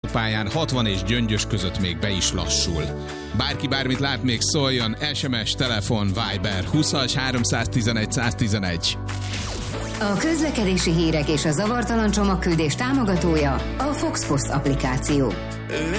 autópályán 60 és Gyöngyös között még be is lassul. Bárki bármit lát, még szóljon, SMS, telefon, Viber 20-as 311 111. A közlekedési hírek és a zavartalan csomagküldés támogatója a Fox Post applikáció.